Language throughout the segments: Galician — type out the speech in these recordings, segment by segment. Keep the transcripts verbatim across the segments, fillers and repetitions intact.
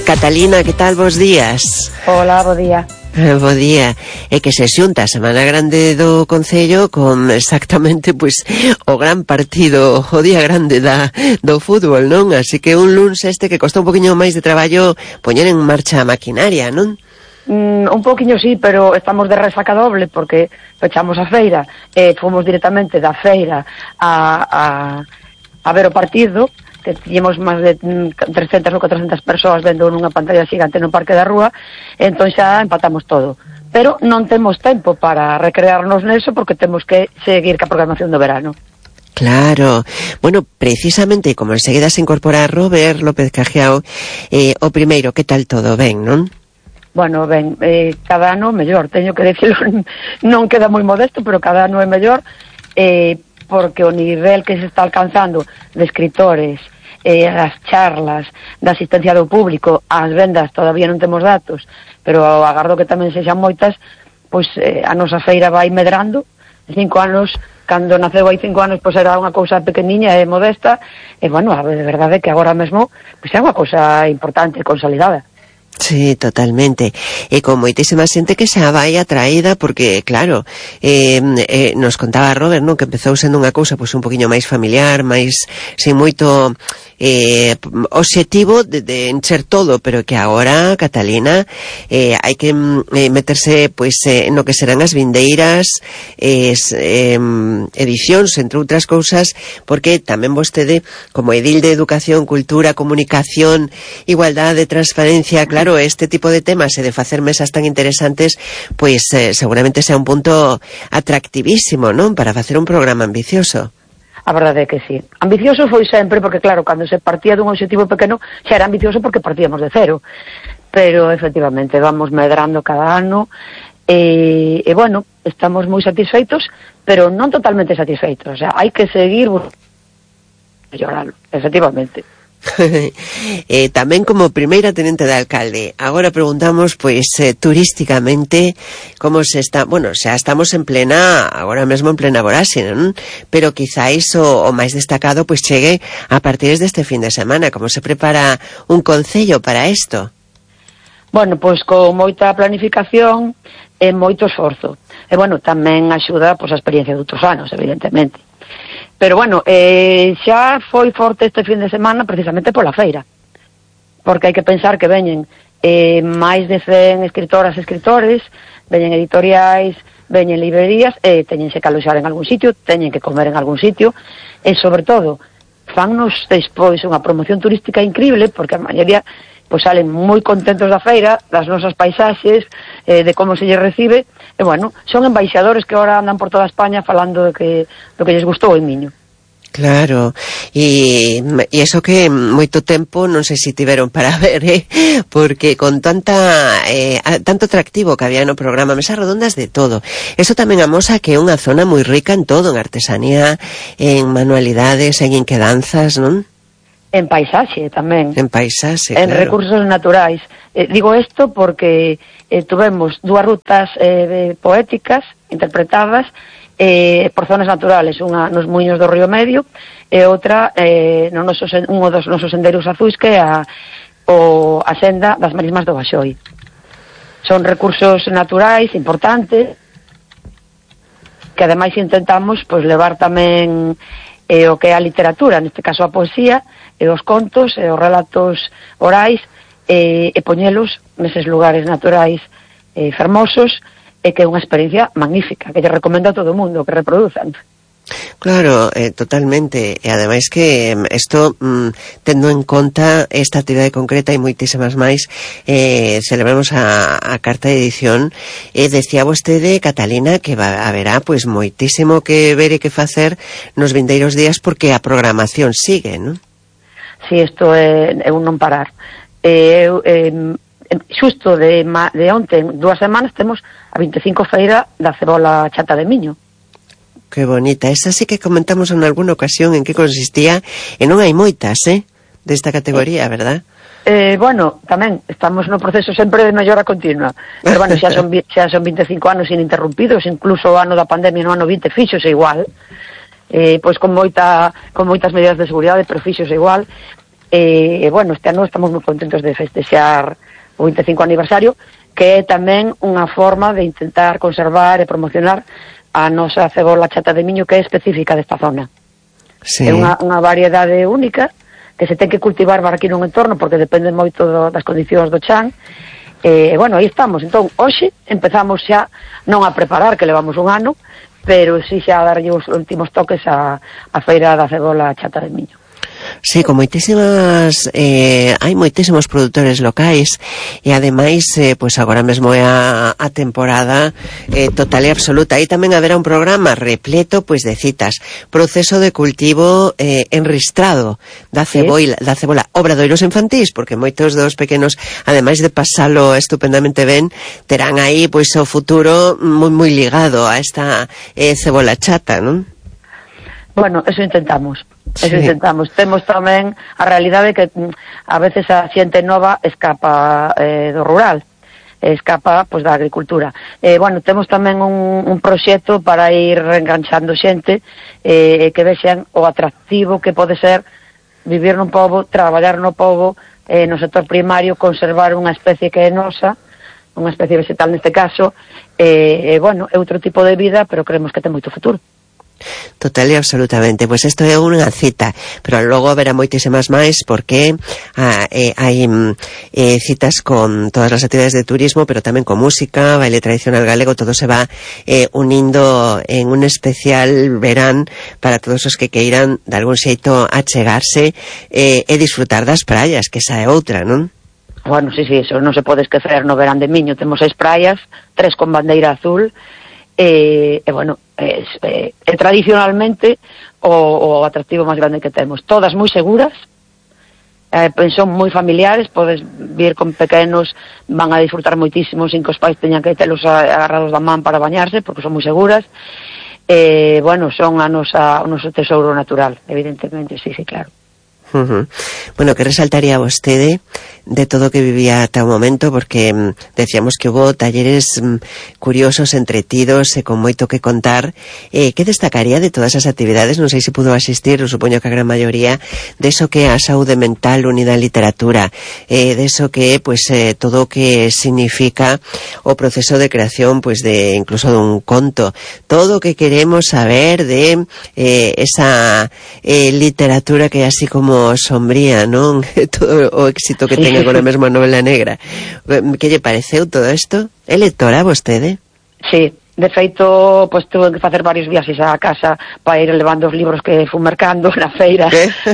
Catalina, que tal, bos días? Hola, bo día. Eh, bo día. É que se xunta a Semana Grande do Concello con exactamente, pois, o gran partido, o día grande da, do fútbol, non? Así que un luns este que costa un poquinho máis de traballo poñer en marcha a maquinaria, non? Mm, un poquinho sí, pero estamos de resaca doble porque pechamos a feira, eh, fomos directamente da feira a, a, a ver o partido, que tiñemos máis de trescentas ou catrocentas persoas vendo nunha pantalla xigante no Parque da Rúa, entón xa empatamos todo. Pero non temos tempo para recrearnos neso porque temos que seguir ca programación do verano. Claro. Bueno, precisamente, como enseguida se incorpora Robert López Cajiao, eh, o primeiro, que tal todo? Ben, non? Bueno, ben, eh, cada ano mellor, teño que decirlo, non queda moi modesto, pero cada ano é mellor, eh, porque o nivel que se está alcanzando de escritores, eh, as charlas, da asistencia do público, as vendas todavía non temos datos, pero agardo que tamén sexan moitas, pois eh, a nosa feira vai medrando. Cinco anos, cando naceu hai cinco anos, pois era unha cousa pequeniña e modesta, e bueno, a verdade é que agora mesmo pois é unha cousa importante e consolidada. Sí, totalmente. E con moitísima xente que xa vai atraída porque, claro, eh, eh, nos contaba Robert, non, que empezou sendo unha cousa pois un poquinho máis familiar, máis sin moito eh, obxectivo de, de encher todo, pero que agora, Catalina, eh, hai que eh, meterse pois eh, no que serán as vindeiras eh, eh, edicións, entre outras cousas, porque tamén vostede, como edil de Educación, Cultura, Comunicación, Igualdade, Transparencia, claro, este tipo de temas e de facer mesas tan interesantes, pois eh, seguramente sea un punto atractivísimo, non? Para facer un programa ambicioso. A verdade é que sí. Ambicioso foi sempre, porque claro, cando se partía dun objetivo pequeno, xa era ambicioso porque partíamos de cero. Pero, efectivamente, vamos medrando cada ano, e, e bueno, estamos moi satisfeitos, pero non totalmente satisfeitos. O sea, hai que seguir mellorando, efectivamente. eh, tamén como primeira tenente de alcalde, agora preguntamos pois eh, turísticamente como se está, bueno, xa estamos en plena, agora mesmo en plena voráxine, non? Pero quizáis o, o máis destacado pois chegue a partir deste fin de semana. Como se prepara un concello para isto? Bueno, pois con moita planificación e moito esforzo, e bueno, tamén axuda pois a experiencia de outros anos, evidentemente. Pero bueno, eh, xa foi forte este fin de semana precisamente pola feira, porque hai que pensar que veñen eh, máis de cen escritoras e escritores, veñen editoriais, veñen librerías, e teñense que aloxar en algún sitio, teñen que comer en algún sitio, e sobre todo, fannos despois unha promoción turística increíble, porque a maioría pois salen moi contentos da feira, das nosas paisaxes, eh, de como se lles recibe, e bueno, son embaixadores que ahora andan por toda España falando de que, do que lles gustou en Miño. Claro, e, e eso que moito tempo non sei se tiveron para ver, eh? Porque con tanta eh, tanto atractivo que había no programa, mesas redondas de todo, eso tamén amosa que é unha zona moi rica en todo, en artesanía, en manualidades, en inquedanzas, non? En paisaxe tamén. En paisaxe, en claro. Recursos naturais. Eh, digo isto porque eh, tuvemos dúas rutas eh, poéticas interpretadas eh, por zonas naturales, unha nos muiños do Río Medio e outra eh, no noso, un dos nosos sendeiros azuis que é a, o, a senda das Marismas do Baxoi. Son recursos naturais importantes que ademais intentamos pois levar tamén eh, o que é a literatura, neste caso a poesía, e os contos e os relatos orais, e, e poñelos neses lugares naturais eh, fermosos, e que é unha experiencia magnífica, que lle recomendo a todo o mundo que reproduzan. Claro, eh, totalmente, e ademais que isto, mm, tendo en conta esta actividade concreta e moitísimas máis, eh, celebramos a, a carta de edición, e eh, decía vostede, Catalina, que va, haberá pois moitísimo que ver e que facer nos vindeiros días porque a programación sigue, non? Si, isto é, é un non parar. Eh, eh, xusto de, de onte, dúas semanas, temos a veinticinco feira da cebola chata de Miño. Que bonita. Esa sí que comentamos en alguna ocasión en que consistía, e non hai moitas, eh, desta categoría, eh, verdad? Eh, bueno, tamén estamos no proceso sempre de mellora continua, pero bueno, xa son, xa son veinticinco anos ininterrumpidos, incluso o ano da pandemia no ano vinte fixose igual, eh, pois con moita con moitas medidas de seguridade, pero fixose igual. E, e bueno, este ano estamos moi contentos de festexar o vinte e cinco aniversario, que é tamén unha forma de intentar conservar e promocionar a nosa cebola chata de miño, que é específica desta zona. Sí. É unha, unha variedade única que se ten que cultivar para aquí nun entorno, porque depende moito do, das condicións do chan. E, bueno, aí estamos. Entón, hoxe empezamos xa non a preparar, que levamos un ano, pero si xa a darlle os últimos toques a, a feira da cebola chata de miño. Sí, con moitísimas eh, hai moitísimos produtores locais e ademais, eh, pois agora mesmo é a, a temporada eh, total e absoluta. Aí tamén haberá un programa repleto pois de citas, proceso de cultivo eh, enristrado da cebola, sí. da cebola, obradoiros infantís, porque moitos dos pequenos, ademais de pasalo estupendamente ben, terán aí pois o futuro moi moi ligado a esta eh, cebola chata, non? Bueno, eso intentamos. Eso Sí. intentamos. Temos tamén a realidade que a veces a xente nova escapa eh, do rural, escapa pois da agricultura. Eh, bueno, temos tamén un, un proxecto para ir reenganchando xente eh, que vexan o atractivo que pode ser vivir nun pobo, traballar no pobo, eh, no sector primario, conservar unha especie que é nosa, unha especie vegetal neste caso, eh, eh, bueno, é outro tipo de vida, pero creemos que ten moito futuro. Total e absolutamente, pois isto é unha cita, pero logo haberá moitísimas máis porque ah, eh, hai eh, citas con todas as actividades de turismo, pero tamén con música, baile tradicional galego, todo se va eh, unindo en un especial verán para todos os que queiran de algún xeito achegarse eh, e disfrutar das praias, que esa é outra, non? Bueno, sí, sí, eso non se pode esquecer. No verán de Miño temos seis praias, tres con bandeira azul, e, e bueno, é, é, é tradicionalmente o, o atractivo máis grande que temos. Todas moi seguras, eh, son moi familiares, podes vir con pequenos, van a disfrutar moitísimo sin que os pais teñan que telos agarrados da man para bañarse, porque son moi seguras. E, bueno, son a nosa, o noso tesouro natural, evidentemente, sí, sí, claro. Uh-huh. Bueno, que resaltaría vostede de todo o que vivía ata o momento, porque mm, decíamos que hubo talleres mm, curiosos, entretidos e con moito que contar. Eh, que destacaría de todas as actividades? Non sei se pudo asistir, eu supoño que a gran maioría, de eso que é a saúde mental unida á literatura, eh, de eso que é pues, eh, todo o que significa o proceso de creación pues, de incluso de un conto, todo o que queremos saber de eh, esa eh, literatura que é así como sombría, non? Todo o éxito que ten agora mesmo a novela negra. Que lle pareceu todo isto? É lectora vostede? Sí, de feito, pois tuve que facer varios viaxes á casa para ir levando os libros que fui mercando na feira.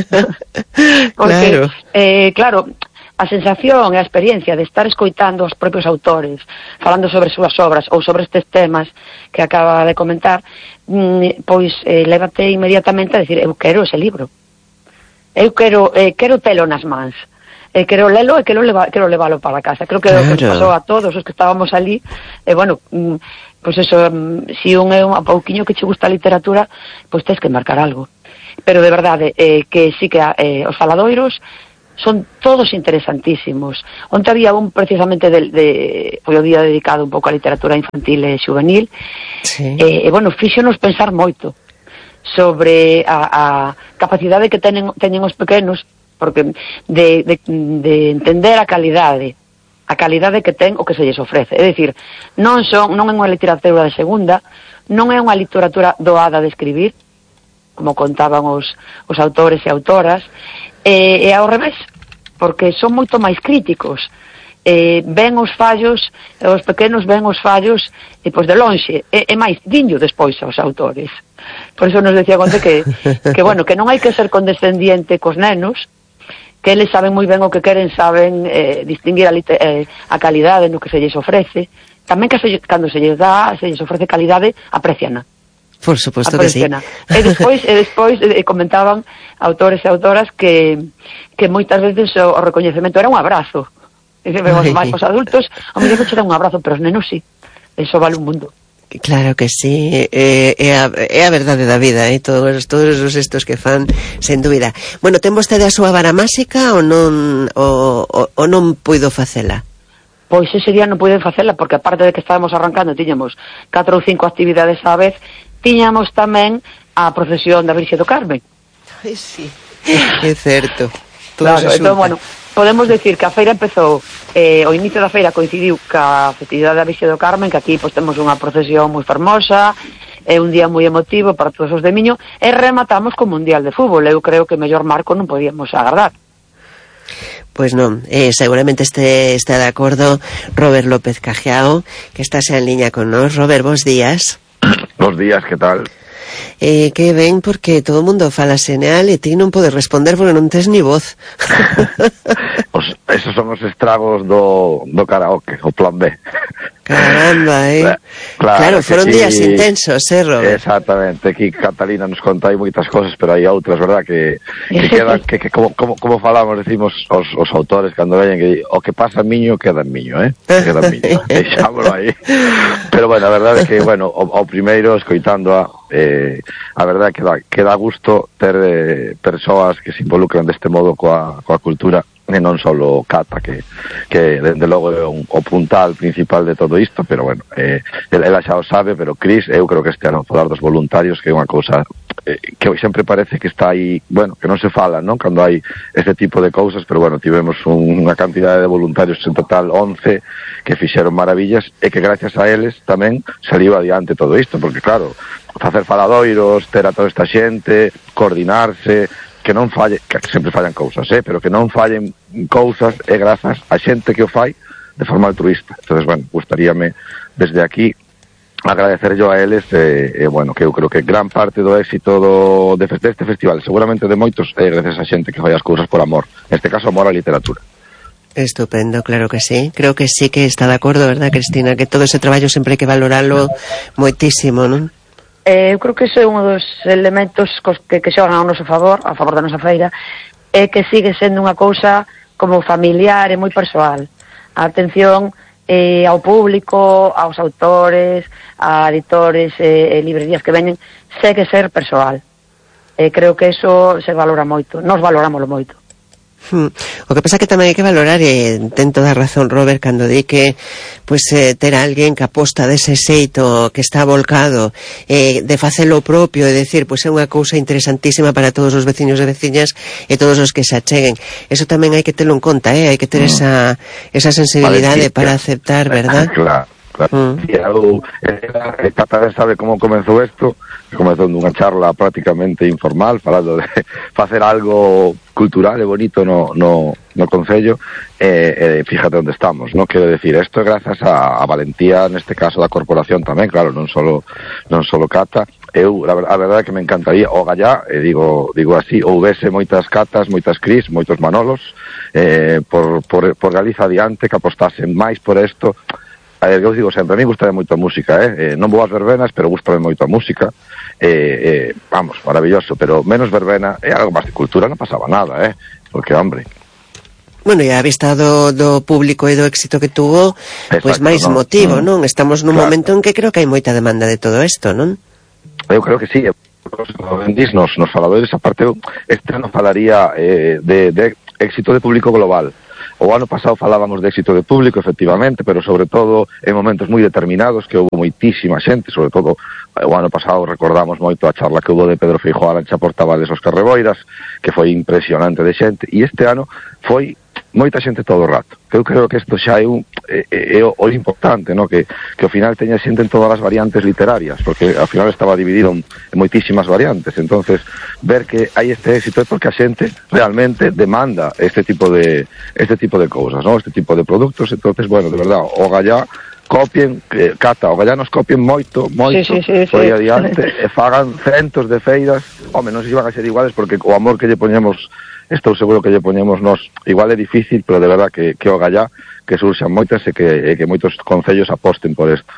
Porque, claro. Eh, claro, a sensación e a experiencia de estar escoitando os propios autores falando sobre as súas obras ou sobre estes temas que acaba de comentar, pois eh, lévate inmediatamente a decir, eu quero ese libro. Eu quero, eh, quero telo nas mans, eh, quero lelo e quero, leva, quero leválo para casa. Creo que claro. O que nos pasou a todos os que estábamos ali, eh, bueno, mm, pois eso, mm, si un é un pouquiño que che gusta a literatura, pois tens que marcar algo. Pero de verdade, eh, que sí que eh, os faladoiros son todos interesantísimos. Onte había un precisamente de, de foi o día dedicado un pouco á literatura infantil e juvenil, sí. e, e bueno, fíxonos pensar moito sobre a, a capacidade que tenen, teñen os pequenos, porque de, de, de entender a calidade, a calidade que ten o que se lles ofrece. É dicir, non son, non é unha literatura de segunda, non é unha literatura doada de escribir, como contaban os, os autores e autoras, e, e ao revés, porque son moito máis críticos. Eh, ven os fallos, os pequenos ven os fallos, e pois de lonxe, e, e máis, dinllo despois aos autores. Por iso nos decía Conte que, que, bueno, que non hai que ser condescendiente cos nenos, que eles saben moi ben o que queren, saben eh, distinguir a, eh, a calidade no que se lles ofrece. Tamén que se, cando se lles dá, se lles ofrece calidade, apreciana. Por suposto que sí. E despois, e despois eh, comentaban autores e autoras que, que moitas veces o, o recoñecemento era un abrazo. E se vemos máis os adultos, a mí non che dá un abrazo, pero os nenos sí. Eso vale un mundo. Claro que sí, é, é, a, é a verdade da vida, eh? todos, todos os estos que fan, sen dúbida. Bueno, ten vostede a súa vara máxica ou non, ou, ou, ou non puido facela? Pois ese día non puiden facela, porque aparte de que estábamos arrancando, tiñamos catro ou cinco actividades á vez, tiñamos tamén a procesión da Virxe do Carmen. Ai, sí, é certo. Claro, entón, bueno, podemos decir que a feira empezou, eh, o inicio da feira coincidiu ca festividade da Virxe do Carmen, que aquí pois temos unha procesión moi fermosa, é un día moi emotivo para todos os de Miño, e rematamos co Mundial de Fútbol. Eu creo que mellor marco non podíamos agardar. Pois non, eh, seguramente este está de acordo Robert López Cajiao, que estás en liña con nós. Robert, bons días. Bons días, que tal? Eh, que ben, porque todo o mundo fala seneal e ti non podes responder porque non tes ni voz. Os, esos son os estragos do, do karaoke, o plan B. Caramba, eh? Claro, claro foron aquí, días intensos, eh, Robert? Exactamente, aquí Catalina nos conta aí moitas cosas, pero hai outras, verdad, que, que quedan, que, que como, como, como falamos, decimos os, os autores cando veñen que o que pasa en Miño queda en Miño, eh? Queda en Miño, deixámoslo aí. Pero bueno, a verdade é que, bueno, o, o primeiro, escoitando a eh, a verdade é que dá, que dá gusto ter eh, persoas que se involucran deste modo coa, coa cultura, e non só Cata, que, que dende logo é un, o puntal principal de todo isto, pero bueno, eh, ela xa o sabe, pero Cris, eu creo que este ano falar dos voluntarios, que é unha cousa eh, que sempre parece que está aí, bueno, que non se fala, non? Cando hai este tipo de cousas, pero bueno, tivemos un, unha cantidade de voluntarios, en total once, que fixeron maravillas, e que gracias a eles tamén saliu adiante todo isto, porque claro, facer faladoiros, ter a toda esta xente, coordinarse, que non falle, que sempre fallan cousas, eh, pero que non fallen cousas é grazas a xente que o fai de forma altruista. Entonces, bueno, gustaríame desde aquí agradecer yo a eles e, eh, eh, bueno, que eu creo que gran parte do éxito do, de, deste festival, seguramente de moitos, é gracias a xente que fai as cousas por amor, neste caso amor á literatura. Estupendo, claro que sí. Creo que sí que está de acordo, verdad, Cristina? Que todo ese traballo sempre hai que valoralo moitísimo, non? Eh, eu creo que ese é un dos elementos que, que xogan ao noso favor, a favor da nosa feira, é que sigue sendo unha cousa como familiar e moi persoal. A atención eh, ao público, aos autores, a editores e eh, librerías que veñen, segue ser persoal. Eh, creo que eso se valora moito, nos valorámoslo moito. Hmm. O que pasa que tamén hai que valorar, e ten toda a razón Robert cando di que pues, eh, ter alguén que aposta dese xeito, que está volcado eh, de facelo propio, e decir, pois pues, é unha cousa interesantísima para todos os veciños e veciñas e todos os que se acheguen. Eso tamén hai que telo en conta, eh? Hai que ter esa, esa sensibilidade para aceptar, verdad? Claro. Claro, mm. eu, ela, Cata sabe como comenzou isto, comenzou nunha charla prácticamente informal, falando de facer algo cultural e bonito no, no, no Concello, e, e fíjate onde estamos, no? Quero decir, isto é grazas a, a valentía, neste caso da corporación tamén, claro, non solo, non solo Cata. Eu, a, a verdade é que me encantaría, o gallá, e digo, digo así, houvese moitas Catas, moitas Cris, moitos Manolos, eh, por, por, por Galiza adiante, que apostasen máis por isto. Eu digo sempre, a mí gustame moito a música, eh? eh non vou ás verbenas, pero gustame moito a música, eh, eh, vamos, maravilloso, pero menos verbena e algo máis de cultura non pasaba nada, eh? Porque, hombre... Bueno, e a vista do, do público e do éxito que tuvo, pois pues máis ¿no? motivo, mm. non? Estamos nun claro. momento en que creo que hai moita demanda de todo isto, non? Eu creo que sí, os vendís nos, nos faladores, aparte, este ano falaría eh, de, de éxito de público global. O ano pasado falábamos de éxito de público, efectivamente, pero sobre todo en momentos moi determinados, que houve moitísima xente, sobre todo o ano pasado recordamos moito a charla que houve de Pedro Feijóo, Arancha Portavales, Óscar Reboiras, que foi impresionante de xente, e este ano foi moita xente todo o rato. Que eu creo que isto xa é, un, é, é o, o importante, no? que, que ao final teña xente en todas as variantes literarias, porque ao final estaba dividido en, en moitísimas variantes. Entonces, ver que hai este éxito é porque a xente realmente demanda este tipo de este tipo de cousas, no? Este tipo de produtos. Entonces, bueno, de verdad, o gallá copien, eh, Cata, o gallá nos copien moito, moito, sí, sí, sí, por aí sí. adiante, e fagan centos de feiras. Home, non sei se van a ser iguales, porque o amor que lle poñemos, estou seguro que lle poñemos nós, igual é difícil, pero de verdad que, que o gallá, que surxan moitas e que, e que moitos concellos aposten por isto.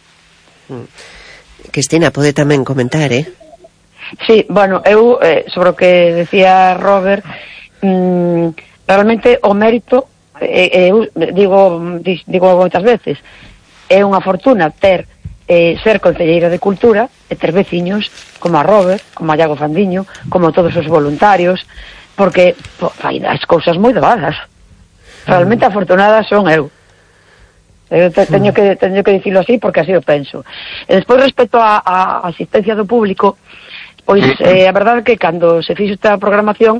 Cristina, pode tamén comentar, eh? Sí, bueno, eu, eh, sobre o que decía Robert, mmm, realmente o mérito, eh, eu digo, digo moitas veces, é unha fortuna ter eh, ser concelleira de cultura e ter veciños como a Robert, como a Iago Fandiño, como todos os voluntarios, porque po, fai as cousas moi doadas. Realmente afortunada son eu. Eu te, teño que teño que dicilo así porque así o penso. E despois, respecto á asistencia do público, pois eh, a verdade é que cando se fixo esta programación,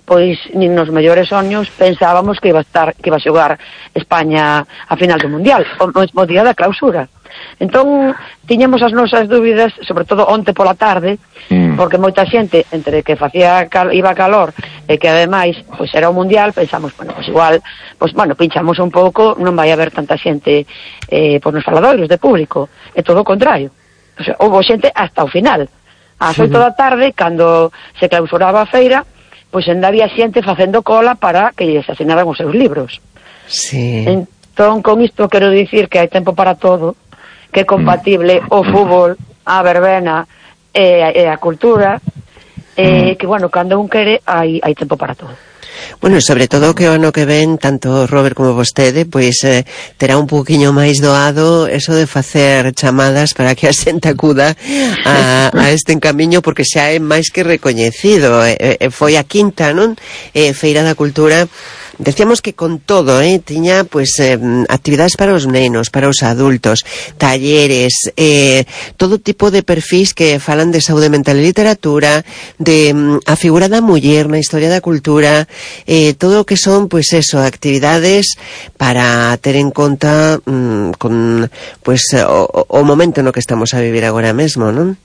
pois nin nos mellores soños pensábamos que iba a estar, que iba a xogar España a final do Mundial, o mesmo día da clausura. Entón, tiñamos as nosas dúbidas, sobre todo onte pola tarde, mm. porque moita xente, entre que facía cal, iba calor, e que ademais, pois era o Mundial, pensamos, bueno, pois igual, pois, bueno, pinchamos un pouco, non vai haber tanta xente eh, pois nos faladoiros de público, e todo o contrario. O sea, houve xente hasta o final. Ás oito da tarde, cando se clausuraba a feira, pois ainda había xente facendo cola para que lles asinaran os seus libros. Sí. Entón, con isto quero dicir que hai tempo para todo, que é compatible o fútbol, a verbena e, e a cultura, e que, bueno, cando un quere, hai, hai tempo para todo. Bueno, sobre todo que o ano que ven, tanto Robert como vostede, pois eh, terá un poquinho máis doado eso de facer chamadas para que a xente acuda a, a este encamiño, porque xa é máis que recoñecido. Eh, eh, foi a quinta, non? Eh, Feira da Cultura. Decíamos que con todo, eh, tiña pues eh, actividades para os nenos, para os adultos, talleres, eh, todo tipo de perfis que falan de saúde mental e literatura, de mm, a figura da muller na historia da cultura, eh, todo o que son, pues eso, actividades para ter en conta mm, con pues o, o momento no que estamos a vivir agora mesmo, non?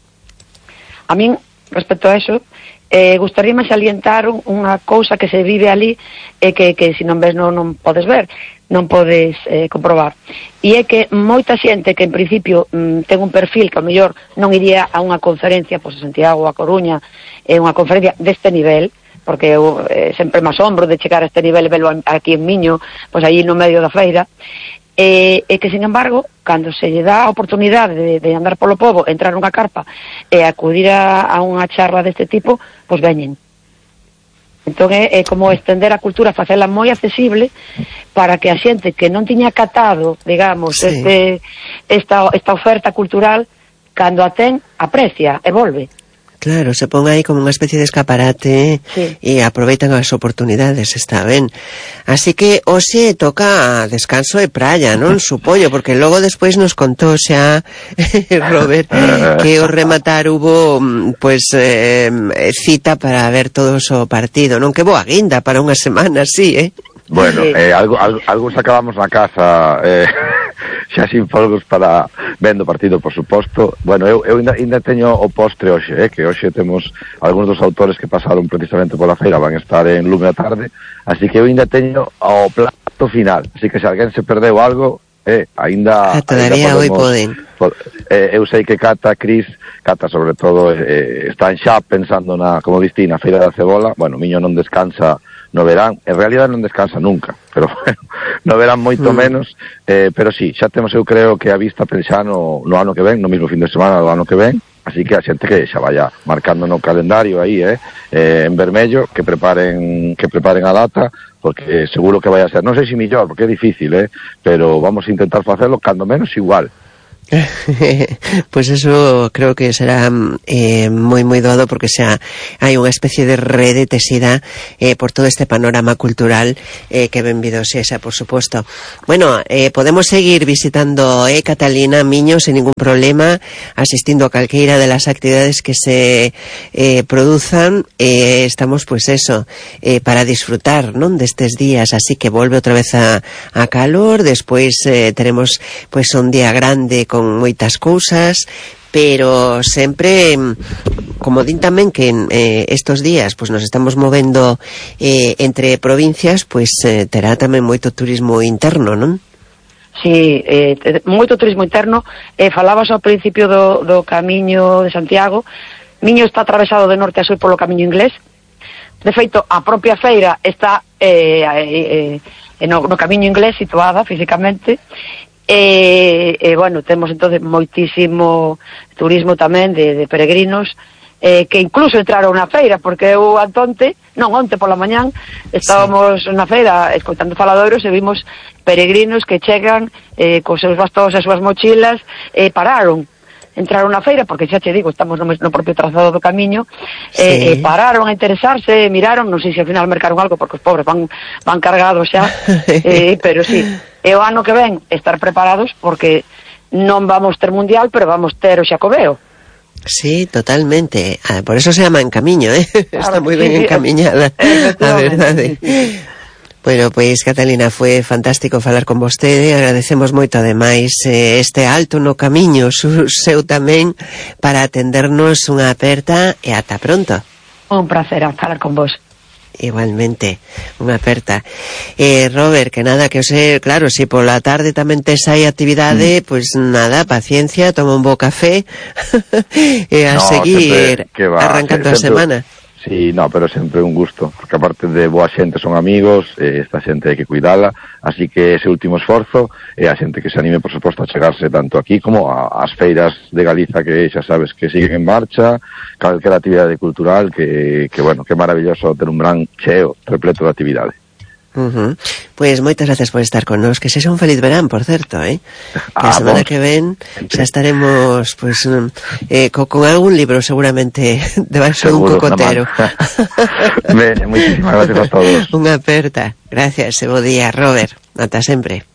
A min, respecto a eso, Eh, gustaríame salientar un, unha cousa que se vive ali e que, que se non ves non, non podes ver, non podes eh, comprobar. E é que moita xente que en principio mm, ten un perfil que ao mellor non iría a unha conferencia, pois a Santiago, a Coruña, é eh, unha conferencia deste nivel, porque eu eh, sempre me asombro de chegar a este nivel e velo aquí en Miño, pois aí no medio da feira, e, e que, sin embargo, cando se lle dá a oportunidade de, de andar polo pobo, entrar nunha carpa e acudir a, a unha charla deste tipo, pois veñen. Entón é, é como estender a cultura, facela moi accesible para que a xente que non tiña catado, digamos, sí. este, esta, esta oferta cultural, cando a ten, aprecia e volve. Claro, se pon aí como unha especie de escaparate, sí. E aproveitan as oportunidades, está ben. Así que hoxe toca descanso e praia, non? Supoño, porque logo despois nos contou xa Robert que o rematar hubo pues eh, cita para ver todos o partido, non? Que boa guinda para unha semana, sí, eh? Bueno, eh, algo, algo, algo sacábamos na casa, eh, xa sin folgos para vendo partido, por suposto. Bueno, eu, eu ainda, ainda teño o postre hoxe, eh, que hoxe temos algúns dos autores que pasaron precisamente pola feira, van estar en Lume a tarde, así que eu ainda teño o plato final, así que se alguén se perdeu algo, eh, ainda... Ah, todavía hoy poden. Pod, eh, eu sei que Cata, Cris, Cata sobre todo, eh, están xa pensando na, como diste, na feira da cebola. Bueno, Miño non descansa no verán, en realidad non descansa nunca, pero bueno, no verán moito mm. menos, eh, pero sí, xa temos, eu creo que a vista pensar no, no ano que ven, no mismo fin de semana do ano que ven, así que a xente que xa vaya marcando no calendario aí, eh, eh en vermello, que preparen que preparen a data, porque seguro que vai a ser, non sei se millor, porque é difícil, eh, pero vamos a intentar facelo, cando menos igual. Pues eso creo que será eh, moi moi doado, porque xa hai unha especie de rede tesida eh, por todo este panorama cultural eh, que benvido sexa, por suposto. Bueno, eh, podemos seguir visitando eh, Catalina, Miño, sin ningún problema, asistindo a calqueira de las actividades que se eh, produzan. Eh, estamos, pues eso, eh, para disfrutar, non, destes días, así que volve outra vez a, a calor, despois eh, teremos pues un día grande con moitas cousas, pero sempre, como din tamén que eh, estos días pues nos estamos movendo eh, entre provincias, pues eh, terá tamén moito turismo interno, non? Sí, eh, moito turismo interno. Eh, falabas ao principio do, do camiño de Santiago. Miño está atravesado de norte a sur polo camiño inglés. De feito, a propia feira está eh, eh, eh, no, no camiño inglés, situada físicamente. E, e bueno, temos entonces moitísimo turismo tamén de, de peregrinos eh, que incluso entraron na feira, porque eu antonte, non, onte pola mañán estábamos sí. na feira escoitando faladoiros e vimos peregrinos que chegan eh, cos seus bastóns e as súas mochilas e pararon, entraron na feira, porque xa che digo, estamos no, no propio trazado do camiño, sí. e, e pararon a interesarse, miraron, non sei se ao final mercaron algo, porque os pobres van, van cargados xa, eh, pero sí, e o ano que ven estar preparados, porque non vamos ter mundial, pero vamos ter o Xacobeo. Sí, totalmente. Ah, por eso se llama En Camiño, ¿eh? Claro, está moi ben sí, encaminhada, a verdade. Bueno, pois, Catalina, foi fantástico falar con vostede. Agradecemos moito, ademais, eh, este alto no camiño su, seu tamén para atendernos unha aperta e ata pronto. Un placer falar con vos. Igualmente, unha aperta. Eh, Robert, que nada, que eu sei, claro, se si pola tarde tamén tes aí actividade, mm. pois nada, paciencia, toma un bo café e a no, seguir sempre, va, arrancando sempre, a semana. Sí, no, pero sempre un gusto, porque aparte de boa xente son amigos, eh, esta xente hai que cuidala, así que ese último esforzo é a xente que se anime, por suposto, a chegarse tanto aquí como ás feiras de Galiza, que xa sabes que siguen en marcha, calquera actividade cultural, que, que bueno, que maravilloso ter un gran cheo repleto de actividade. Uh-huh. Pois moitas gracias por estar con nos, que sexa un feliz verán, por certo, eh? Que ah, a semana vos. que ven xa estaremos pues, eh, co, con algún libro seguramente debaixo dun cocotero. Ben, moitísimas gracias a todos. Unha aperta. Gracias, e bo día, Robert. Ata sempre.